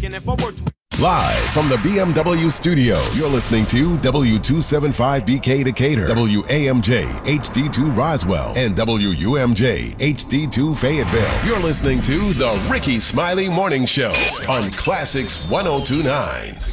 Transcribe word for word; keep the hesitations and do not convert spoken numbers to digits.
thinking if I were to. Live from the B M W studios, you're listening to W two seventy-five B K Decatur, W A M J H D two Roswell, and W U M J H D two Fayetteville. You're listening to the Ricky Smiley Morning Show on Classics one oh two point nine.